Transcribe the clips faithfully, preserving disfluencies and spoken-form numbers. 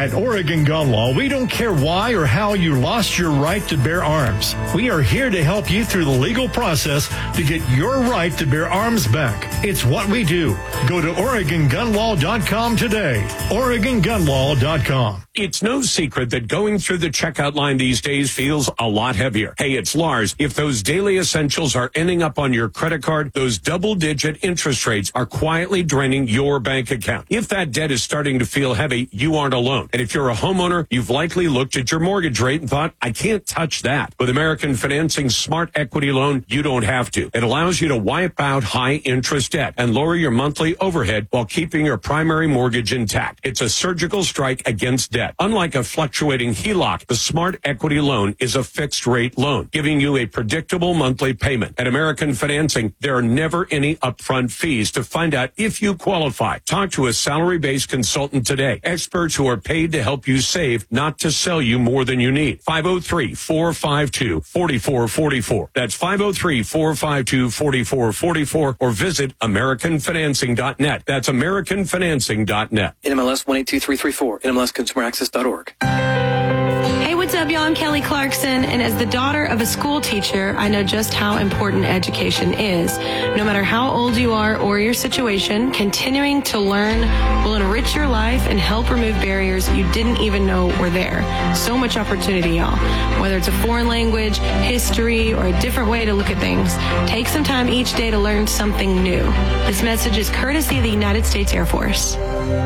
At Oregon Gun Law, we don't care why or how you lost your right to bear arms. We are here to help you through the legal process to get your right to bear arms back. It's what we do. Go to Oregon Gun Law dot com today. Oregon Gun Law dot com. It's no secret that going through the checkout line these days feels a lot heavier. Hey, it's Lars. If those daily essentials are ending up on your credit card, those double-digit interest rates are quietly draining your bank account. If that debt is starting to feel heavy, you aren't alone. And if you're a homeowner, you've likely looked at your mortgage rate and thought, I can't touch that. With American Financing's Smart Equity Loan, you don't have to. It allows you to wipe out high-interest debt and lower your monthly overhead while keeping your primary mortgage intact. It's a surgical strike against debt. Unlike a fluctuating H E L O C, the Smart Equity Loan is a fixed-rate loan, giving you a predictable monthly payment. At American Financing, there are never any upfront fees. To find out if you qualify, talk to a salary-based consultant today. Experts who are paid to help you save, not to sell you more than you need. five oh three, four five two, four four four four. That's five oh three, four five two, four four four four, or visit American Financing dot net. That's American Financing dot net. N M L S one eight two three three four, N M L S consumer access dot org. Hey, what's up, y'all? I'm Kelly Clarkson, and as the daughter of a school teacher, I know just how important education is. No matter how old you are or your situation, continuing to learn will enrich your life and help remove barriers you didn't even know were there. So much opportunity, y'all. Whether it's a foreign language, history, or a different way to look at things, take some time each day to learn something new. This message is courtesy of the United States Air Force.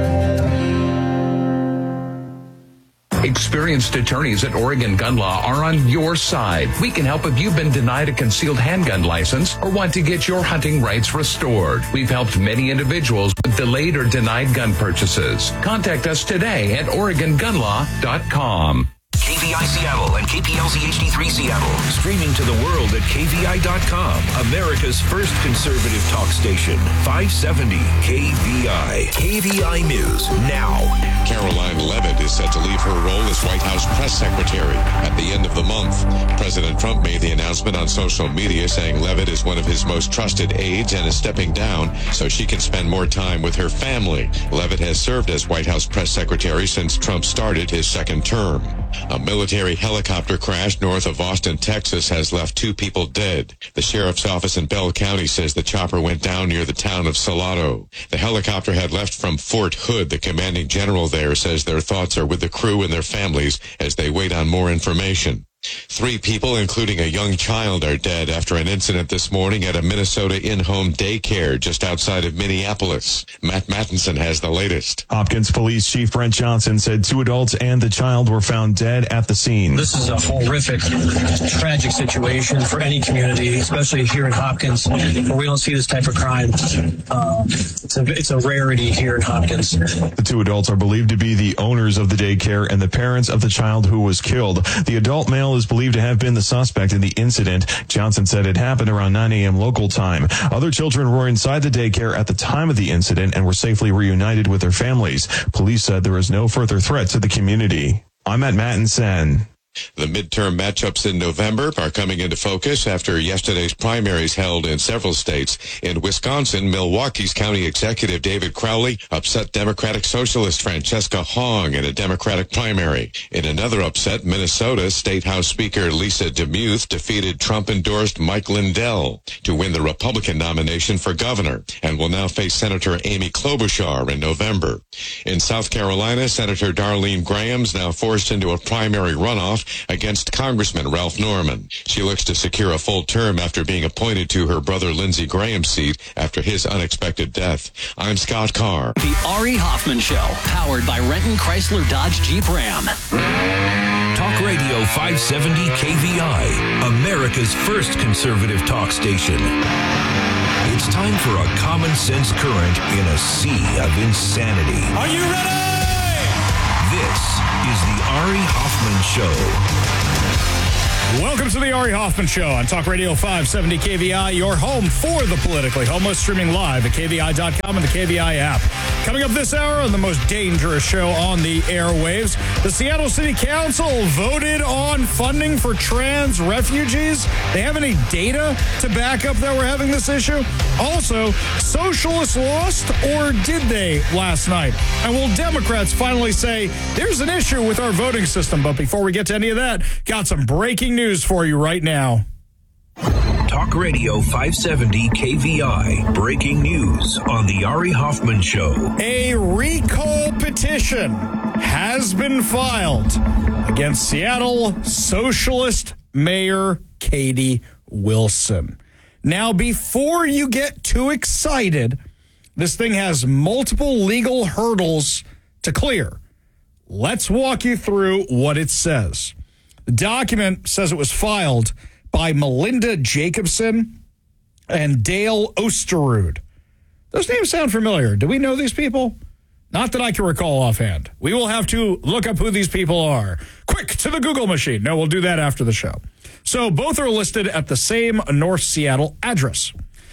Experienced attorneys at Oregon Gun Law are on your side. We can help if you've been denied a concealed handgun license or want to get your hunting rights restored. We've helped many individuals with delayed or denied gun purchases. Contact us today at Oregon Gun Law dot com. K V I Seattle and K P L Z H D three Seattle. Streaming to the world at K V I dot com. America's first conservative talk station. five seventy K V I. K V I News now. Caroline Leavitt is set to leave her role as White House press secretary at the end of the month. President Trump made the announcement on social media saying Leavitt is one of his most trusted aides and is stepping down so she can spend more time with her family. Leavitt has served as White House press secretary since Trump started his second term. A military helicopter crash north of Austin, Texas has left two people dead. The sheriff's office in Bell County says the chopper went down near the town of Salado. The helicopter had left from Fort Hood. The commanding general there says their thoughts are with the crew and their families as they wait on more information. Three people, including a young child, are dead after an incident this morning at a Minnesota in-home daycare just outside of Minneapolis. Matt Mattinson has the latest. Hopkins Police Chief Brent Johnson said two adults and the child were found dead at the scene. This is a horrific, tragic situation for any community, especially here in Hopkins, where we don't see this type of crime. Uh, it's a it's a rarity here in Hopkins. The two adults are believed to be the owners of the daycare and the parents of the child who was killed. The adult male is believed to have been the suspect in the incident. Johnson said it happened around nine a.m. local time. Other children were inside the daycare at the time of the incident and were safely reunited with their families. Police said there is no further threat to the community. I'm at Mattinson. The midterm matchups in November are coming into focus after yesterday's primaries held in several states. In Wisconsin, Milwaukee's county executive David Crowley upset Democratic Socialist Francesca Hong in a Democratic primary. In another upset, Minnesota's State House Speaker Lisa DeMuth defeated Trump-endorsed Mike Lindell to win the Republican nomination for governor and will now face Senator Amy Klobuchar in November. In South Carolina, Senator Darlene Graham's now forced into a primary runoff against Congressman Ralph Norman. She looks to secure a full term after being appointed to her brother Lindsey Graham's seat after his unexpected death. I'm Scott Carr. The Ari Hoffman Show, powered by Renton Chrysler Dodge Jeep Ram. Talk Radio five seventy K V I, America's first conservative talk station. It's time for a common sense current in a sea of insanity. Are you ready? This is the Ari Hoffman Show. Welcome to the Ari Hoffman Show on Talk Radio five seventy K V I, your home for the politically homeless, streaming live at K V I dot com and the K V I app. Coming up this hour on the most dangerous show on the airwaves, the Seattle City Council voted on funding for trans refugees. They have any data to back up that we're having this issue? Also, socialists lost, or did they last night? And will Democrats finally say, there's an issue with our voting system? But before we get to any of that, got some breaking news for you right now. Talk Radio five seventy K V I. Breaking news on the Ari Hoffman Show. A recall petition has been filed against Seattle Socialist Mayor Katie Wilson. Now, before you get too excited, this thing has multiple legal hurdles to clear. Let's walk you through what it says. The document says it was filed by Melinda Jacobson and Dale Osterud. Those names sound familiar. Do we know these people? Not that I can recall offhand. We will have to look up who these people are. Quick, to the Google machine. No, we'll do that after the show. So both are listed at the same North Seattle address.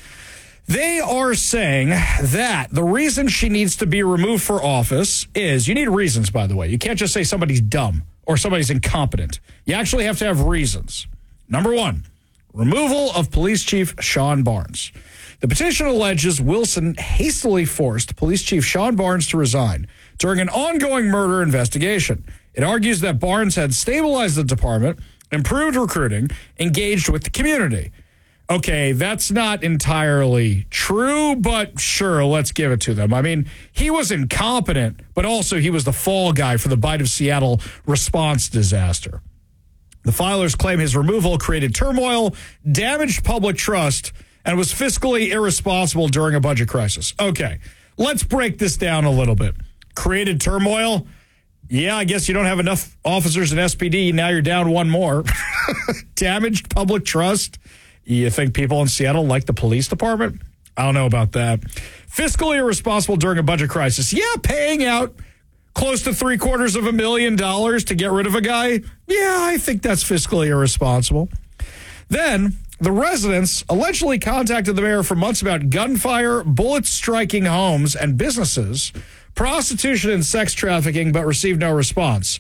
They are saying that the reason she needs to be removed for office is, you need reasons, by the way. You can't just say somebody's dumb or somebody's incompetent. You actually have to have reasons. Number one, removal of Police Chief Sean Barnes. The petition alleges Wilson hastily forced Police Chief Sean Barnes to resign during an ongoing murder investigation. It argues that Barnes had stabilized the department, improved recruiting, engaged with the community. Okay, that's not entirely true, but sure, let's give it to them. I mean, he was incompetent, but also he was the fall guy for the Bite of Seattle response disaster. The filers claim his removal created turmoil, damaged public trust, and was fiscally irresponsible during a budget crisis. Okay, let's break this down a little bit. Created turmoil? Yeah, I guess you don't have enough officers in S P D. Now you're down one more. Damaged public trust? You think people in Seattle like the police department? I don't know about that. Fiscally irresponsible during a budget crisis? Yeah, paying out close to three quarters of a million dollars to get rid of a guy? Yeah, I think that's fiscally irresponsible. Then, the residents allegedly contacted the mayor for months about gunfire, bullets striking homes and businesses, prostitution and sex trafficking, but received no response.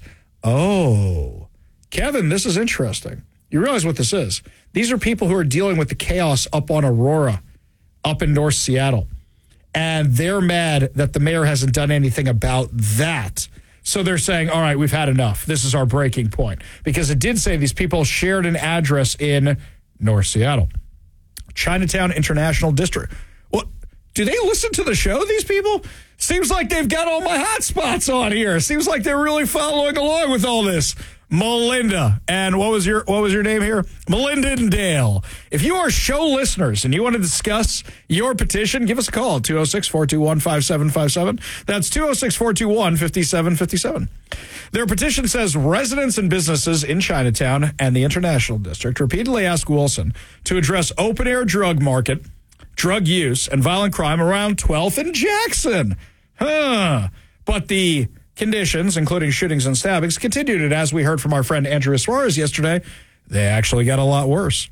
Oh, Kevin, this is interesting. You realize what this is. These are people who are dealing with the chaos up on Aurora, up in North Seattle. And they're mad that the mayor hasn't done anything about that. So they're saying, all right, we've had enough. This is our breaking point. Because it did say these people shared an address in North Seattle. Chinatown International District. What? Do they listen to the show, these people? Seems like they've got all my hot spots on here. Seems like they're really following along with all this. Melinda, and what was your what was your name here? Melinda and Dale. If you are show listeners and you want to discuss your petition, give us a call, two oh six, four two one, five seven five seven. That's two oh six, four two one, five seven five seven. Their petition says residents and businesses in Chinatown and the International District repeatedly asked Wilson to address open-air drug market, drug use, and violent crime around twelfth and Jackson. Huh. But the conditions, including shootings and stabbings, continued, and as we heard from our friend Andrea Suarez yesterday, they actually got a lot worse.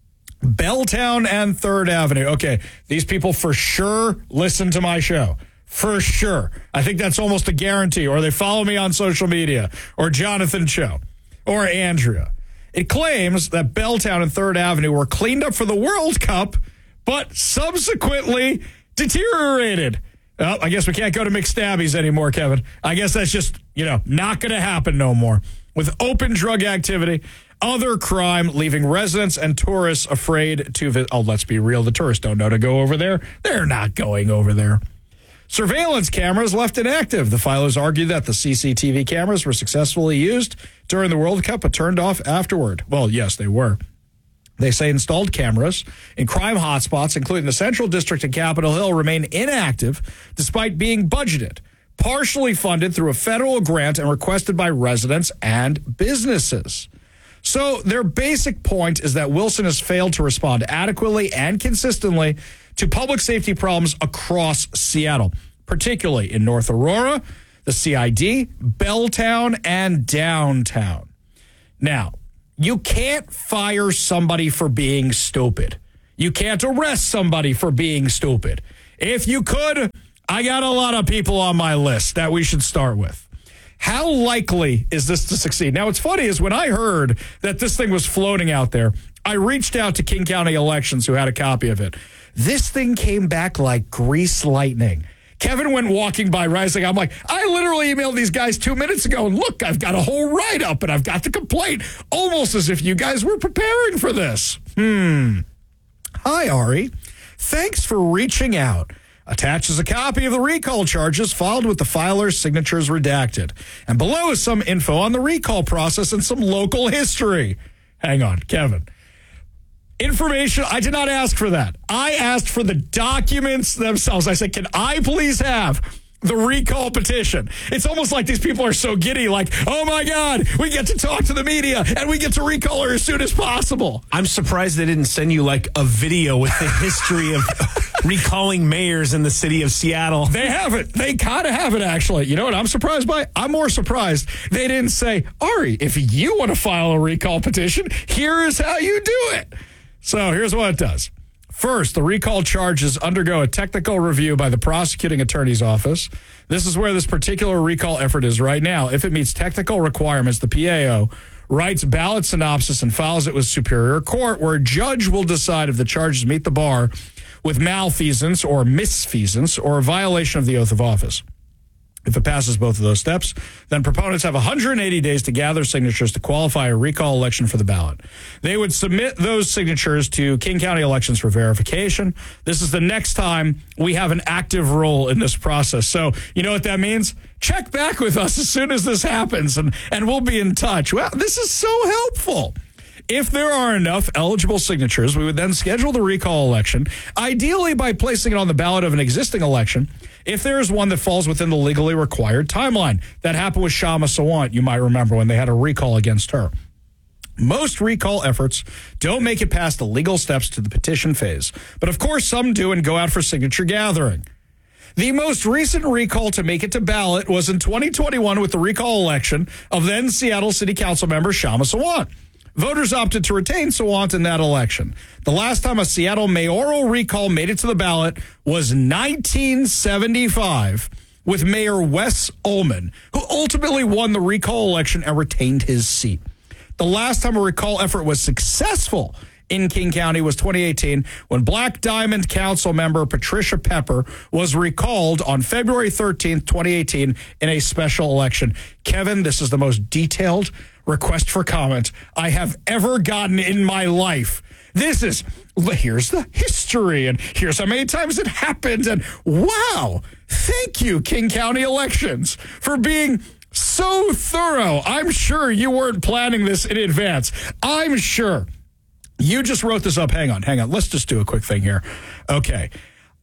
Belltown and third Avenue. Okay, these people for sure listen to my show. For sure. I think that's almost a guarantee, or they follow me on social media, or Jonathan Cho, or Andrea. It claims that Belltown and third Avenue were cleaned up for the World Cup, but subsequently deteriorated. Well, I guess we can't go to McStabby's anymore, Kevin. I guess that's just, you know, not going to happen no more. With open drug activity, other crime, leaving residents and tourists afraid to visit. Oh, let's be real. The tourists don't know to go over there. They're not going over there. Surveillance cameras left inactive. The filers argue that the C C T V cameras were successfully used during the World Cup but turned off afterward. Well, yes, they were. They say installed cameras in crime hotspots, including the Central District and Capitol Hill, remain inactive despite being budgeted, partially funded through a federal grant and requested by residents and businesses. So their basic point is that Wilson has failed to respond adequately and consistently to public safety problems across Seattle, particularly in North Aurora, the C I D, Belltown, and downtown. Now, You can't fire somebody for being stupid. You can't arrest somebody for being stupid. If you could, I got a lot of people on my list that we should start with. How likely is this to succeed? Now, what's funny is when I heard that this thing was floating out there, I reached out to King County Elections, who had a copy of it. This thing came back like grease lightning. Kevin went walking by Rising. I'm like, I literally emailed these guys two minutes ago, and look, I've got a whole write-up, and I've got the complaint, almost as if you guys were preparing for this. Hmm. Hi, Ari. Thanks for reaching out. Attaches a copy of the recall charges filed with the filer's signatures redacted. And below is some info on the recall process and some local history. Hang on, Kevin. Information, I did not ask for that. I asked for the documents themselves. I said, can I please have the recall petition? It's almost like these people are so giddy, like, oh my God, we get to talk to the media and we get to recall her as soon as possible. I'm surprised they didn't send you like a video with the history of recalling mayors in the city of Seattle. They have it. They kind of have it, actually. You know what I'm surprised by? I'm more surprised they didn't say, Ari, if you want to file a recall petition, here is how you do it. So here's what it does. First, the recall charges undergo a technical review by the prosecuting attorney's office. This is where this particular recall effort is right now. If it meets technical requirements, the P A O writes ballot synopsis and files it with Superior Court, where a judge will decide if the charges meet the bar with malfeasance or misfeasance or a violation of the oath of office. If it passes both of those steps, then proponents have one hundred eighty days to gather signatures to qualify a recall election for the ballot. They would submit those signatures to King County Elections for verification. This is the next time we have an active role in this process. So you know what that means? Check back with us as soon as this happens, and, and we'll be in touch. Well, this is so helpful. If there are enough eligible signatures, we would then schedule the recall election, ideally by placing it on the ballot of an existing election, if there is one that falls within the legally required timeline. That happened with Shama Sawant, you might remember, when they had a recall against her. Most recall efforts don't make it past the legal steps to the petition phase, but of course some do and go out for signature gathering. The most recent recall to make it to ballot was in twenty twenty-one with the recall election of then Seattle City Council member Shama Sawant. Voters opted to retain Sawant in that election. The last time a Seattle mayoral recall made it to the ballot was nineteen seventy-five with Mayor Wes Ullman, who ultimately won the recall election and retained his seat. The last time a recall effort was successful in King County was twenty eighteen, when Black Diamond Council member Patricia Pepper was recalled on February thirteenth, twenty eighteen, in a special election. Kevin, this is the most detailed request for comment I have ever gotten in my life. This is, here's the history, and here's how many times it happened, and wow, thank you, King County Elections, for being so thorough. I'm sure you weren't planning this in advance. I'm sure you just wrote this up. Hang on, hang on. Let's just do a quick thing here. Okay.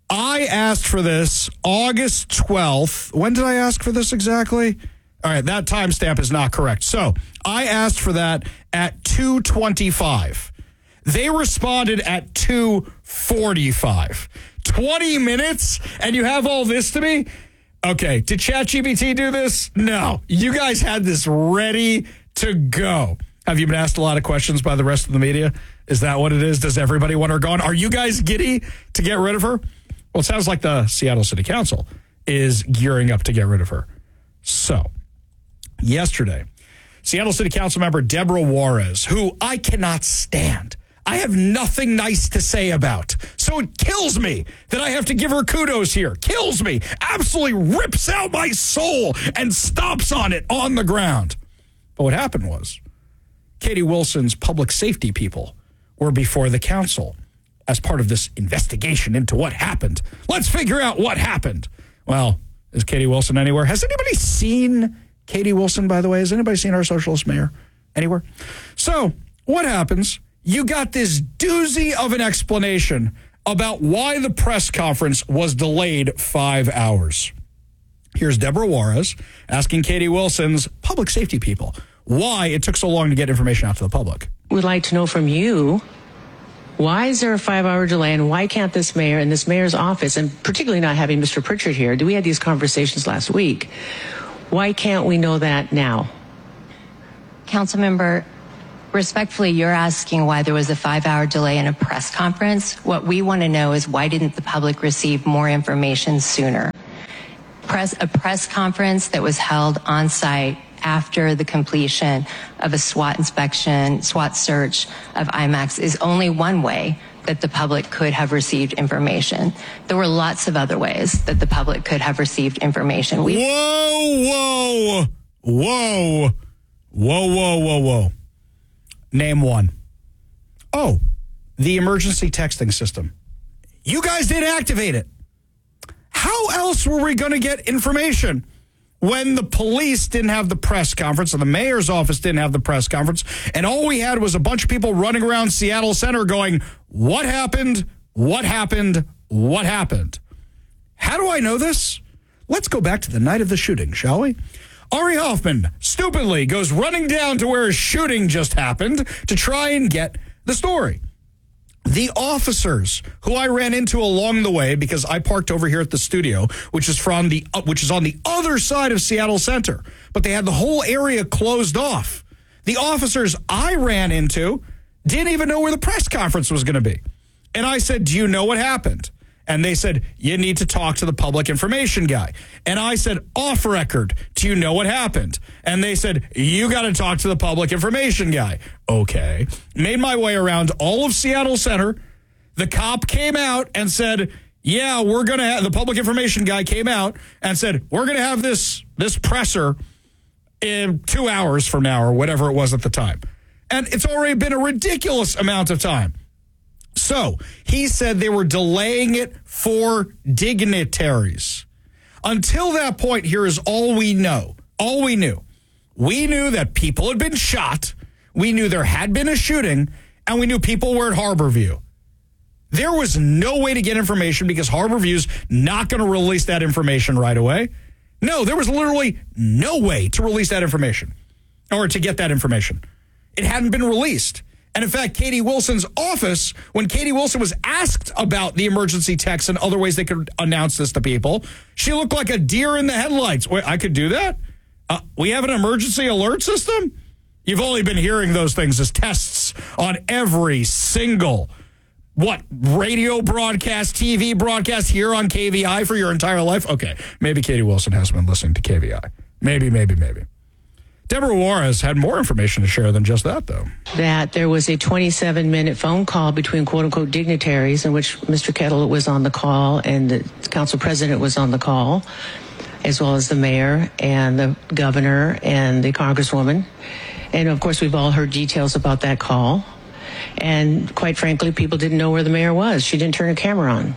I asked for this August twelfth. When did I ask for this exactly? All right, that timestamp is not correct. So I asked for that at two twenty-five. They responded at two forty-five. twenty minutes, and you have all this to me? Okay, did ChatGPT do this? No. You guys had this ready to go. Have you been asked a lot of questions by the rest of the media? Is that what it is? Does everybody want her gone? Are you guys giddy to get rid of her? Well, it sounds like the Seattle City Council is gearing up to get rid of her. So, yesterday, Seattle City Council member Deborah Juarez, who I cannot stand, I have nothing nice to say about. So it kills me that I have to give her kudos here. Kills me. Absolutely rips out my soul and stomps on it on the ground. But what happened was, Katie Wilson's public safety people were before the council as part of this investigation into what happened. Let's figure out what happened. Well, is Katie Wilson anywhere? Has anybody seen Katie Wilson, by the way? Has anybody seen our socialist mayor anywhere? So what happens? You got this doozy of an explanation about why the press conference was delayed five hours. Here's Deborah Juarez asking Katie Wilson's public safety people why it took so long to get information out to the public. We'd like to know from you, why is there a five-hour delay, and why can't this mayor and this mayor's office, and particularly not having Mister Pritchard here, we had these conversations last week, why can't we know that now? Councilmember, Respectfully, you're asking why there was a five-hour delay in a press conference. What we want to know is why didn't the public receive more information sooner? Press, a press conference that was held on site after the completion of a SWAT inspection, SWAT search of IMAX is only one way that the public could have received information. There were lots of other ways that the public could have received information. We- whoa, whoa, whoa, whoa, whoa, whoa, whoa. Name one. Oh, the emergency texting system. You guys didn't activate it. How else were we going to get information when the police didn't have the press conference and the mayor's office didn't have the press conference, and all we had was a bunch of people running around Seattle Center going, what happened? What happened? What happened? How do I know this? Let's go back to the night of the shooting, shall we? Ari Hoffman stupidly goes running down to where a shooting just happened to try and get the story. The officers who I ran into along the way, because I parked over here at the studio, which is from the uh, which is on the other side of Seattle Center, but they had the whole area closed off. The officers I ran into didn't even know where the press conference was going to be. And I said, do you know what happened? And they said, you need to talk to the public information guy. And I said, off record, do you know what happened? And they said, you got to talk to the public information guy. Okay. Made my way around all of Seattle Center. The cop came out and said, yeah, we're going to have, the public information guy came out and said, we're going to have this, this presser in two hours from now or whatever it was at the time. And it's already been a ridiculous amount of time. So he said they were delaying it for dignitaries. Until that point, here is all we know. All we knew. We knew that people had been shot. We knew there had been a shooting. And we knew people were at Harborview. There was no way to get information because Harborview's not going to release that information right away. No, there was literally no way to release that information or to get that information. It hadn't been released. And in fact, Katie Wilson's office, when Katie Wilson was asked about the emergency text and other ways they could announce this to people, she looked like a deer in the headlights. Wait, I could do that? Uh, we have an emergency alert system? You've only been hearing those things as tests on every single, what, radio broadcast, T V broadcast here on K V I for your entire life? Okay, maybe Katie Wilson has been listening to K V I. Maybe, maybe, maybe. Deborah Juarez had more information to share than just that, though. That there was a twenty-seven minute phone call between quote-unquote dignitaries in which Mister Kettle was on the call and the council president was on the call, as well as the mayor and the governor and the congresswoman. And, of course, we've all heard details about that call. And, quite frankly, people didn't know where the mayor was. She didn't turn her camera on.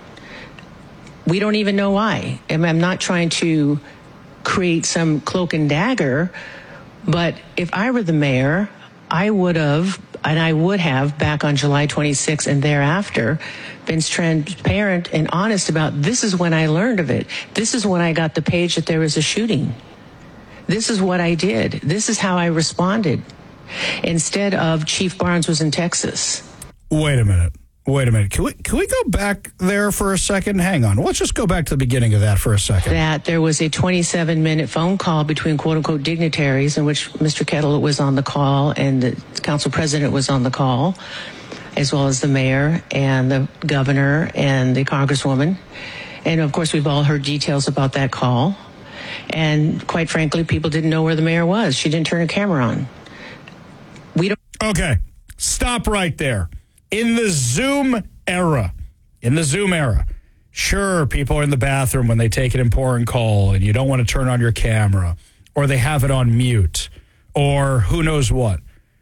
We don't even know why. And I'm not trying to create some cloak and dagger, but if I were the mayor, I would have, and I would have back on July twenty-sixth and thereafter, been transparent and honest about this is when I learned of it. This is when I got the page that there was a shooting. This is what I did. This is how I responded. Instead of Chief Barnes was in Texas. Wait a minute. Wait a minute. Can we can we go back there for a second? Hang on. Let's just go back to the beginning of that for a second. That there was a twenty-seven minute phone call between quote-unquote dignitaries in which Mister Kettle was on the call and the council president was on the call, as well as the mayor and the governor and the congresswoman. And, of course, we've all heard details about that call. And, quite frankly, people didn't know where the mayor was. She didn't turn her camera on. We don't. Okay. Stop right there. In the Zoom era, in the Zoom era, sure, people are in the bathroom when they take an important call and you don't want to turn on your camera, or they have it on mute, or who knows what.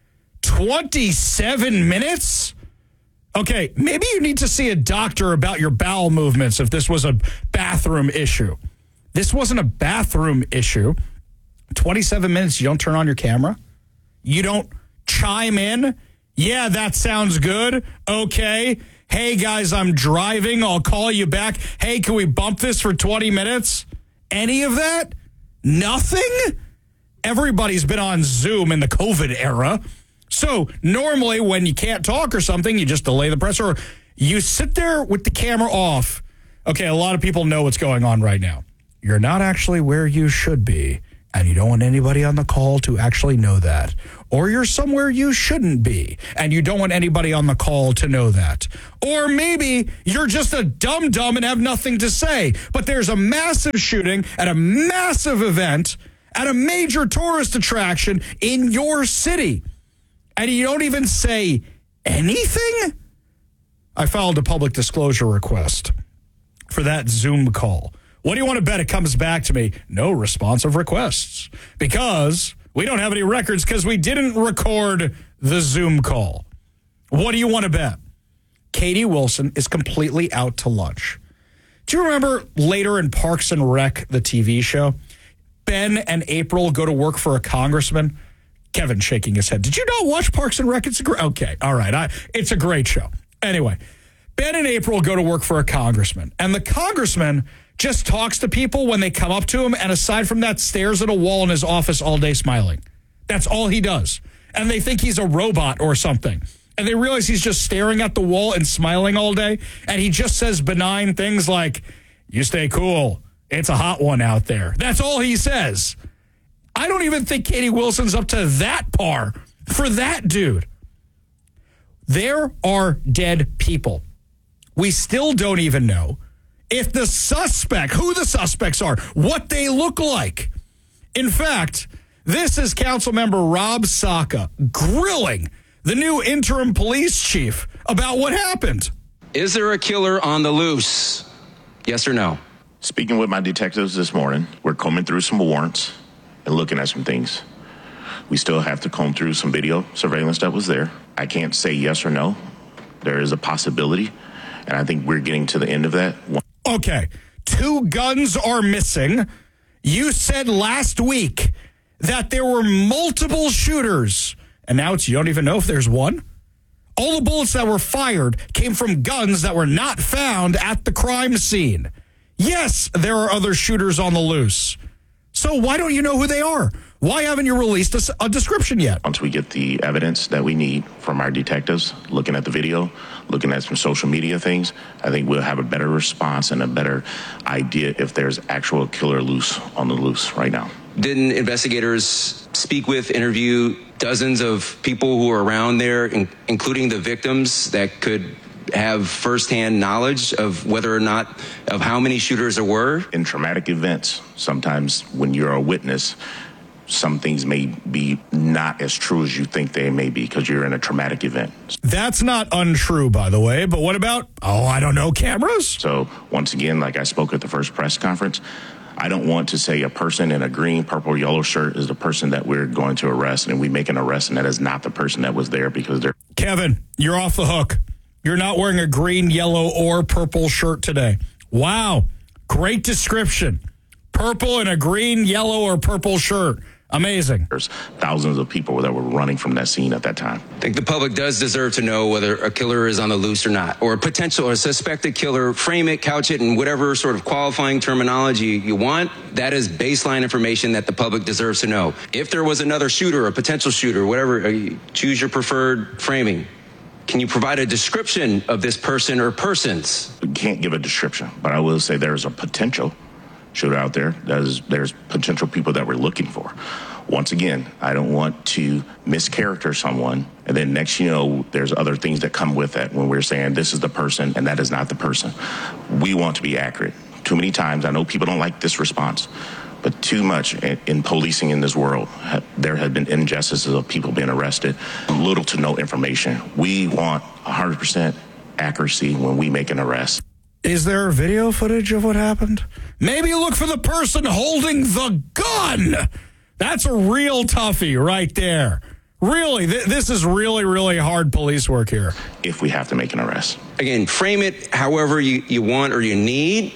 twenty-seven minutes? Okay, maybe you need to see a doctor about your bowel movements if this was a bathroom issue. This wasn't a bathroom issue. twenty-seven minutes, you don't turn on your camera? You don't chime in? Yeah, that sounds good. Okay. Hey, guys, I'm driving. I'll call you back. Hey, can we bump this for twenty minutes? Any of that? Nothing? Everybody's been on Zoom in the COVID era. So normally when you can't talk or something, you just delay the press, or you sit there with the camera off. Okay, a lot of people know what's going on right now. You're not actually where you should be. and you don't want anybody on the call to actually know that. Or you're somewhere you shouldn't be, and you don't want anybody on the call to know that. Or maybe you're just a dum-dum and have nothing to say, but there's a massive shooting at a massive event at a major tourist attraction in your city, and you don't even say anything? I filed a public disclosure request for that Zoom call. What do you want to bet it comes back to me? No responsive requests. Because we don't have any records because we didn't record the Zoom call. What do you want to bet? Katie Wilson is completely out to lunch. Do you remember later in Parks and Rec, the T V show, Ben and April go to work for a congressman? Kevin shaking his head. Did you not watch Parks and Rec? It's a great, okay, all right. I, it's a great show. Anyway, Ben and April go to work for a congressman, and the congressman just talks to people when they come up to him, and aside from that, stares at a wall in his office all day smiling. That's all he does. And they think he's a robot or something. And they realize he's just staring at the wall and smiling all day, and he just says benign things like, "You stay cool. It's a hot one out there." That's all he says. I don't even think Katie Wilson's up to that par for that dude. There are dead people. We still don't even know if the suspect, who the suspects are, what they look like. In fact, this is Councilmember Rob Saka grilling the new interim police chief about what happened. Is there a killer on the loose? Yes or no? Speaking with my detectives this morning, we're combing through some warrants and looking at some things. We still have to comb through some video surveillance that was there. I can't say yes or no. There is a possibility, and I think we're getting to the end of that. Okay, two guns are missing. You said last week that there were multiple shooters, and now it's you don't even know if there's one? All the bullets that were fired came from guns that were not found at the crime scene. Yes, there are other shooters on the loose. So why don't you know who they are? Why haven't you released a, a description yet? Once we get the evidence that we need from our detectives, looking at the video, looking at some social media things, I think we'll have a better response and a better idea if there's actual killer loose on the loose right now. Didn't investigators speak with, interview dozens of people who are around there, in, including the victims that could have firsthand knowledge of whether or not, of how many shooters there were? In traumatic events, sometimes when you're a witness, some things may be not as true as you think they may be because you're in a traumatic event. That's not untrue, by the way, but what about, oh, I don't know, cameras? So once again, like I spoke at the first press conference, I don't want to say a person in a green, purple, yellow shirt is the person that we're going to arrest, and we make an arrest, and that is not the person that was there because they're... Kevin, you're off the hook. You're not wearing a green, yellow, or purple shirt today. Wow. Great description. Purple and a green, yellow, or purple shirt. Amazing. There's thousands of people that were running from that scene at that time. I think the public does deserve to know whether a killer is on the loose or not, or a potential or a suspected killer. Frame it, couch it in whatever sort of qualifying terminology you want. That is baseline information that the public deserves to know. If there was another shooter, a potential shooter, whatever, choose your preferred framing. Can you provide a description of this person or persons? We can't give a description, but I will say there's a potential shooter out there. There's, there's potential people that we're looking for. Once again, I don't want to mischaracter someone, and then next you know, there's other things that come with that when we're saying this is the person and that is not the person. We want to be accurate. Too many times, I know people don't like this response, but too much in, in policing in this world, there have been injustices of people being arrested, little to no information. We want one hundred percent accuracy when we make an arrest. Is there video footage of what happened? Maybe look for the person holding the gun. That's a real toughie right there. Really, th- this is really, really hard police work here. If we have to make an arrest. Again, frame it however you, you want or you need.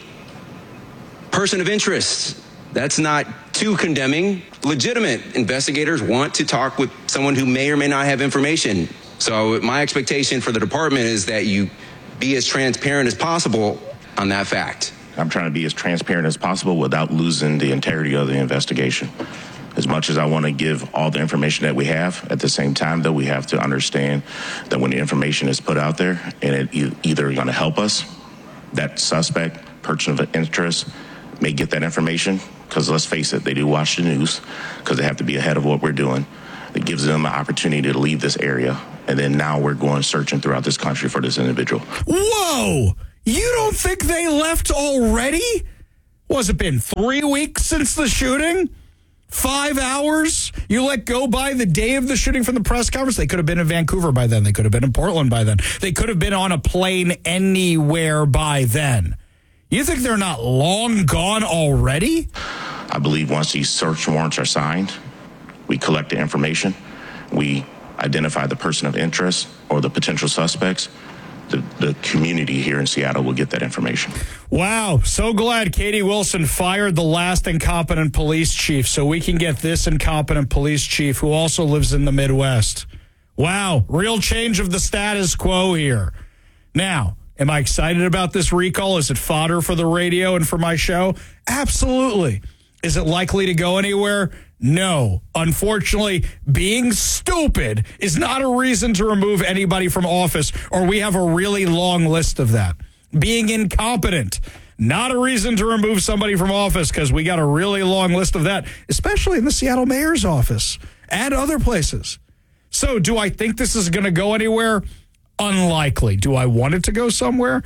Person of interest. That's not too condemning. Legitimate investigators want to talk with someone who may or may not have information. So my expectation for the department is that you be as transparent as possible on that fact. I'm trying to be as transparent as possible without losing the integrity of the investigation. As much as I want to give all the information that we have, at the same time, though, we have to understand that when the information is put out there and it e- either going to help us, that suspect, person of interest, may get that information, because let's face it, they do watch the news because they have to be ahead of what we're doing. It gives them an opportunity to leave this area. And then now we're going searching throughout this country for this individual. Whoa! You don't think they left already? Was it been three weeks since the shooting? Five hours? You let go by the day of the shooting from the press conference? They could have been in Vancouver by then. They could have been in Portland by then. They could have been on a plane anywhere by then. You think they're not long gone already? I believe once these search warrants are signed, we collect the information, we identify the person of interest or the potential suspects, the, the community here in Seattle will get that information. Wow. So glad Katie Wilson fired the last incompetent police chief so we can get this incompetent police chief who also lives in the Midwest. Wow. Real change of the status quo here. Now, am I excited about this recall? Is it fodder for the radio and for my show? Absolutely. Is it likely to go anywhere? No. Unfortunately, being stupid is not a reason to remove anybody from office, or we have a really long list of that. Being incompetent, not a reason to remove somebody from office, because we got a really long list of that, especially in the Seattle mayor's office and other places. So do I think this is going to go anywhere? Unlikely. Do I want it to go somewhere?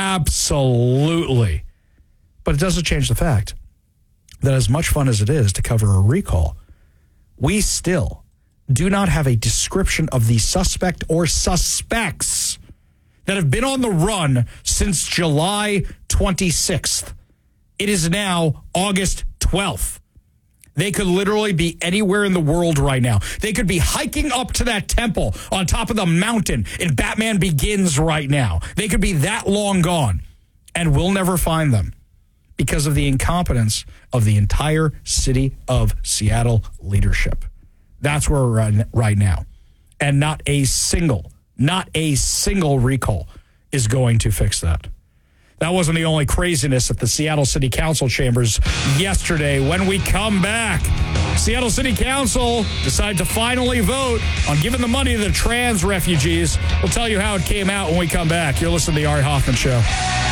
Absolutely. But it doesn't change the fact that as much fun as it is to cover a recall, we still do not have a description of the suspect or suspects that have been on the run since July twenty-sixth. It is now August twelfth. They could literally be anywhere in the world right now. They could be hiking up to that temple on top of the mountain in Batman Begins right now. They could be that long gone, and we'll never find them, because of the incompetence of the entire city of Seattle leadership. That's where we're at right now. And not a single, not a single recall is going to fix that. That wasn't the only craziness at the Seattle City Council chambers yesterday. When we come back, Seattle City Council decided to finally vote on giving the money to the trans refugees. We'll tell you how it came out when we come back. You're listening to The Ari Hoffman Show.